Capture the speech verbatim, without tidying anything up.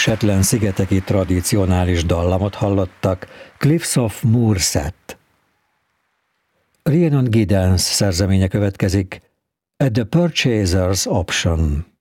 Shetland-szigeteki tradicionális dallamot hallottak, Cliffs of Moorset. Rhiannon Giddens szerzeménye következik, At the Purchaser's Option.